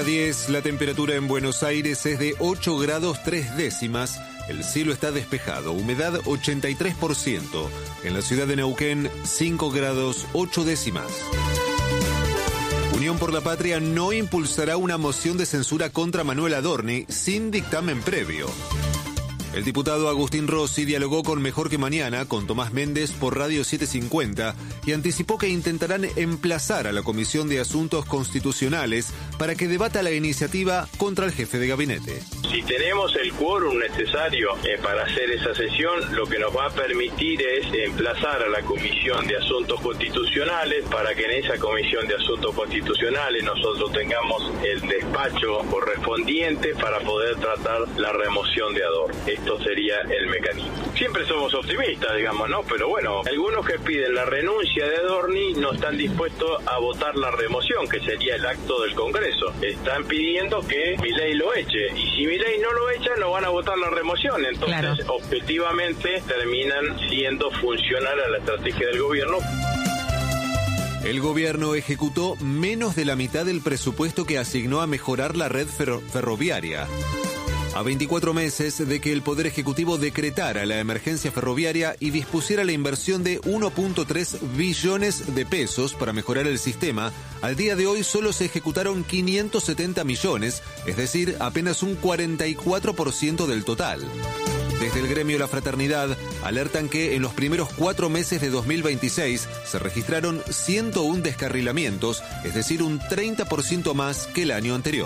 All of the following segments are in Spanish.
las 10, la temperatura en Buenos Aires es de 8 grados 3 décimas. El cielo está despejado, humedad 83%. En la ciudad de Neuquén, 5 grados 8 décimas. Unión por la Patria no impulsará una moción de censura contra Manuel Adorni sin dictamen previo. El diputado Agustín Rossi dialogó con Mejor que Mañana, con Tomás Méndez por Radio 750, y anticipó que intentarán emplazar a la Comisión de Asuntos Constitucionales para que debata la iniciativa contra el jefe de gabinete. Si tenemos el quórum necesario para hacer esa sesión, lo que nos va a permitir es emplazar a la Comisión de Asuntos Constitucionales para que en esa Comisión de Asuntos Constitucionales nosotros tengamos el despacho correspondiente para poder tratar la remoción de Adorni. Esto sería el mecanismo. Siempre somos optimistas, digamos, ¿no? Pero bueno, algunos que piden la renuncia de Adorni no están dispuestos a votar la remoción, que sería el acto del Congreso. Están pidiendo que Milei lo eche. Y si Milei no lo echa, no van a votar la remoción. Entonces, claro, objetivamente terminan siendo funcional a la estrategia del gobierno. El gobierno ejecutó menos de la mitad del presupuesto que asignó a mejorar la red ferroviaria. A 24 meses de que el Poder Ejecutivo decretara la emergencia ferroviaria y dispusiera la inversión de 1.3 billones de pesos para mejorar el sistema, al día de hoy solo se ejecutaron 570 millones, es decir, apenas un 44% del total. Desde el gremio La Fraternidad alertan que en los primeros 4 meses de 2026 se registraron 101 descarrilamientos, es decir, un 30% más que el año anterior.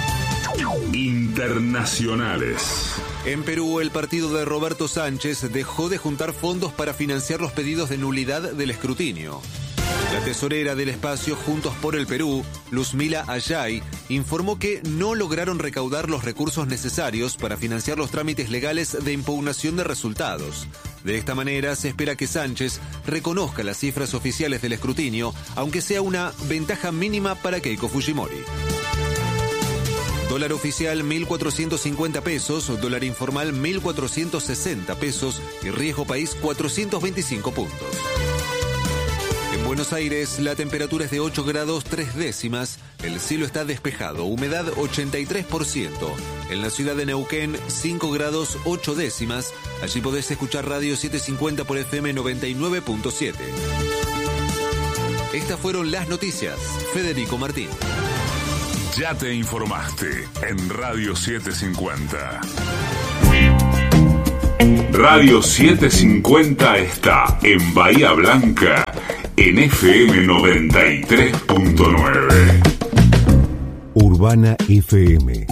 Internacionales. En Perú, el partido de Roberto Sánchez dejó de juntar fondos para financiar los pedidos de nulidad del escrutinio. La tesorera del espacio Juntos por el Perú, Luzmila Ayay, informó que no lograron recaudar los recursos necesarios para financiar los trámites legales de impugnación de resultados. De esta manera, se espera que Sánchez reconozca las cifras oficiales del escrutinio, aunque sea una ventaja mínima para Keiko Fujimori. Dólar oficial 1.450 pesos, dólar informal 1.460 pesos y riesgo país 425 puntos. En Buenos Aires la temperatura es de 8 grados 3 décimas, el cielo está despejado, humedad 83%. En la ciudad de Neuquén 5 grados 8 décimas, allí podés escuchar Radio 750 por FM 99.7. Estas fueron las noticias. Federico Martín. Ya te informaste en Radio 750. Radio 750 está en Bahía Blanca en FM 93.9. Urbana FM.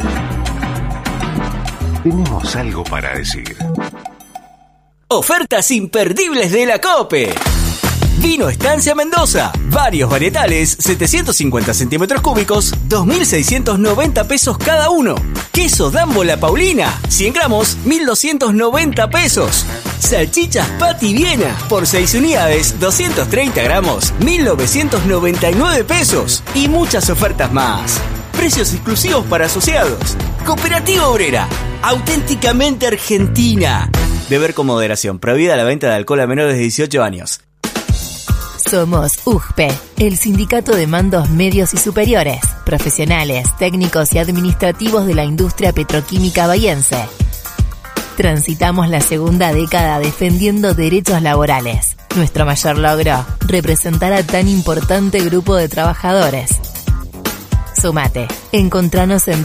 Tenemos algo para decir. Ofertas imperdibles de la COPE. Vino Estancia Mendoza, varios varietales, 750 centímetros cúbicos, 2.690 pesos cada uno. Queso Dambo La Paulina, 100 gramos, 1.290 pesos. Salchichas Pati Viena, por 6 unidades, 230 gramos, 1.999 pesos. Y muchas ofertas más. Precios exclusivos para asociados. Cooperativa Obrera, auténticamente argentina. Beber con moderación, prohibida la venta de alcohol a menores de 18 años. Somos UGPE, el sindicato de mandos medios y superiores, profesionales, técnicos y administrativos de la industria petroquímica bahiense. Transitamos la segunda década defendiendo derechos laborales. Nuestro mayor logro, representar a tan importante grupo de trabajadores. Sumate. Encontranos en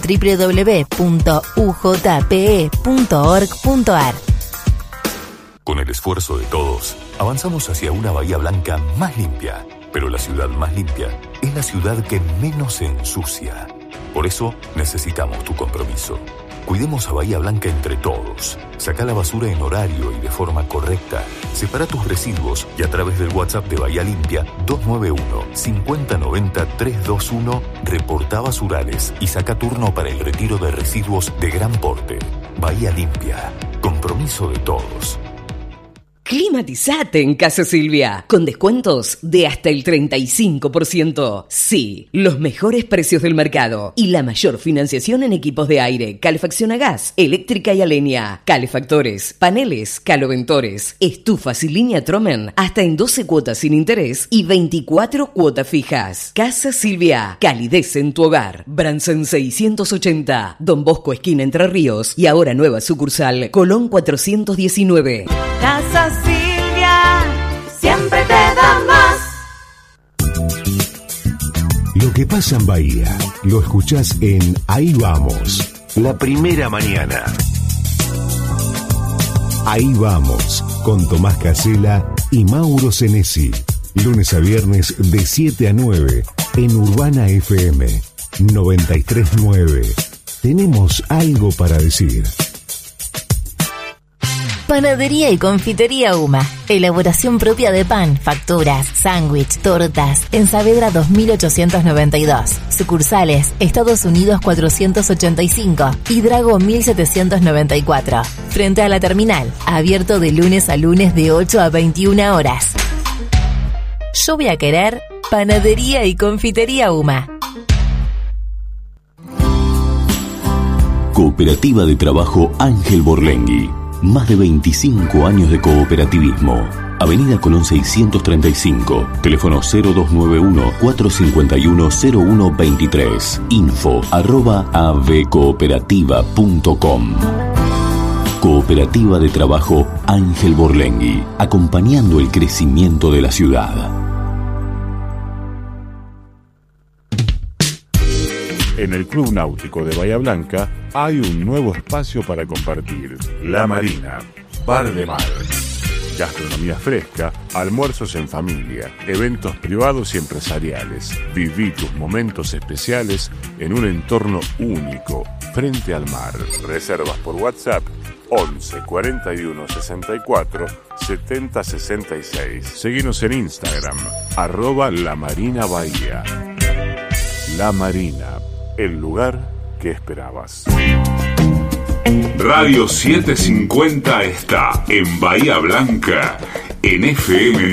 www.ujpe.org.ar. Con el esfuerzo de todos, avanzamos hacia una Bahía Blanca más limpia. Pero la ciudad más limpia es la ciudad que menos se ensucia. Por eso, necesitamos tu compromiso. Cuidemos a Bahía Blanca entre todos. Sacá la basura en horario y de forma correcta. Separa tus residuos y a través del WhatsApp de Bahía Limpia 291-5090-321 reportá basurales y saca turno para el retiro de residuos de gran porte. Bahía Limpia. Compromiso de todos. Climatizate en Casa Silvia, con descuentos de hasta el 35%. Sí, los mejores precios del mercado y la mayor financiación en equipos de aire, calefacción a gas, eléctrica y a leña, calefactores, paneles, caloventores, estufas y línea Tromen, hasta en 12 cuotas sin interés y 24 cuotas fijas. Casa Silvia, calidez en tu hogar. Bransen 680, Don Bosco esquina Entre Ríos y ahora nueva sucursal, Colón 419. Casa Silvia, siempre te da más. Lo que pasa en Bahía, lo escuchás en Ahí Vamos, la primera mañana. Ahí Vamos, con Tomás Casela y Mauro Senesi. Lunes a viernes de 7 a 9 en Urbana FM 93.9. Tenemos algo para decir. Panadería y confitería Uma. Elaboración propia de pan, facturas, sándwich, tortas. En Saavedra 2892. Sucursales, Estados Unidos 485 y Drago 1794. Frente a la terminal. Abierto de lunes a lunes de 8 a 21 horas. Yo voy a querer Panadería y confitería Uma. Cooperativa de Trabajo Ángel Borlengui. Más de 25 años de cooperativismo. Avenida Colón 635. Teléfono 0291-451-0123. info@avcooperativa.com. Cooperativa de Trabajo Ángel Borlengui. Acompañando el crecimiento de la ciudad. En el Club Náutico de Bahía Blanca hay un nuevo espacio para compartir. La Marina, bar de mar. Gastronomía fresca, almuerzos en familia, eventos privados y empresariales. Viví tus momentos especiales en un entorno único, frente al mar. Reservas por WhatsApp 11 41 64 70 66. Seguinos en Instagram, @LaMarinaBahía. La Marina, el lugar que esperabas. Radio 750 está en Bahía Blanca, en FM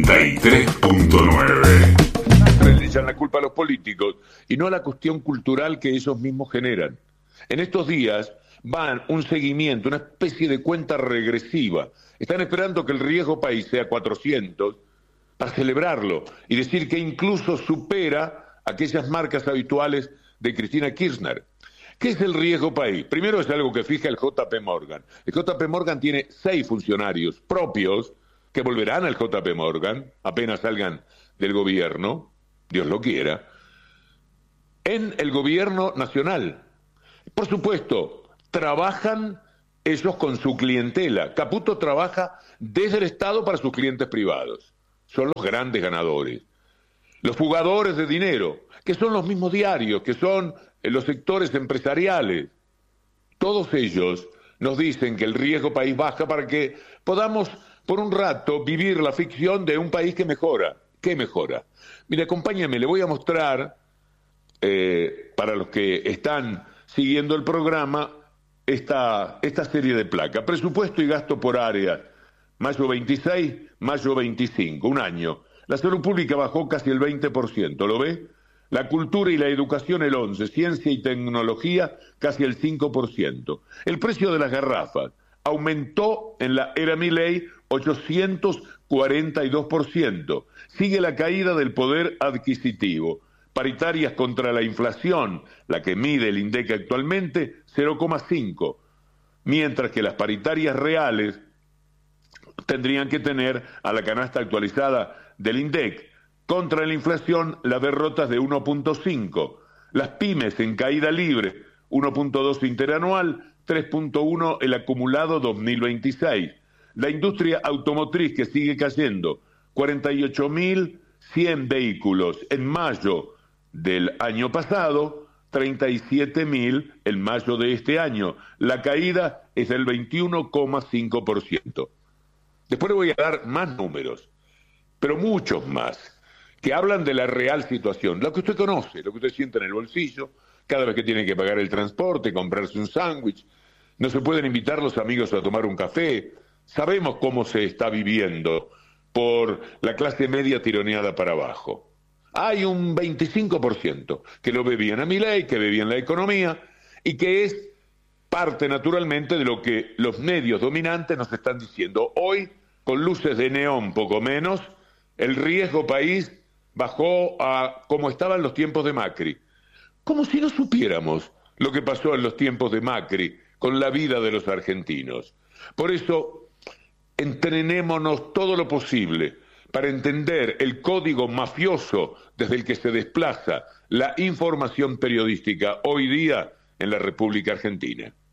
93.9. Le echan la culpa a los políticos y no a la cuestión cultural que ellos mismos generan. En estos días van un seguimiento, una especie de cuenta regresiva. Están esperando que el riesgo país sea 400 para celebrarlo y decir que incluso supera aquellas marcas habituales de Cristina Kirchner. ¿Qué es el riesgo país? Primero es algo que fija el JP Morgan. El JP Morgan tiene 6 funcionarios propios que volverán al JP Morgan, apenas salgan del gobierno, Dios lo quiera, en el gobierno nacional. Por supuesto, trabajan ellos con su clientela. Caputo trabaja desde el Estado para sus clientes privados. Son los grandes ganadores. Los jugadores de dinero, que son los mismos diarios, que son los sectores empresariales. Todos ellos nos dicen que el riesgo país baja para que podamos, por un rato, vivir la ficción de un país que mejora. ¿Qué mejora? Mire, acompáñame, le voy a mostrar, para los que están siguiendo el programa, esta serie de placas. Presupuesto y gasto por área. Mayo 26, mayo 25, un año. La salud pública bajó casi el 20%, ¿lo ve? La cultura y la educación el 11%, ciencia y tecnología casi el 5%. El precio de las garrafas aumentó en la era Milei 842%. Sigue la caída del poder adquisitivo. Paritarias contra la inflación, la que mide el INDEC actualmente, 0,5. Mientras que las paritarias reales tendrían que tener a la canasta actualizada del INDEC. Contra la inflación, las derrotas de 1,5. Las pymes en caída libre, 1,2 interanual, 3,1 el acumulado 2026. La industria automotriz que sigue cayendo, 48.100 vehículos en mayo del año pasado, 37.000 en mayo de este año. La caída es del 21,5%. Después le voy a dar más números, pero muchos más, que hablan de la real situación, lo que usted conoce, lo que usted siente en el bolsillo, cada vez que tiene que pagar el transporte, comprarse un sándwich, no se pueden invitar los amigos a tomar un café, sabemos cómo se está viviendo por la clase media tironeada para abajo. Hay un 25% que lo ve bien a Milei, que ve bien la economía y que es parte naturalmente de lo que los medios dominantes nos están diciendo. Hoy, con luces de neón poco menos, el riesgo país bajó a como estaba en los tiempos de Macri. Como si no supiéramos lo que pasó en los tiempos de Macri con la vida de los argentinos. Por eso, entrenémonos todo lo posible para entender el código mafioso desde el que se desplaza la información periodística hoy día en la República Argentina.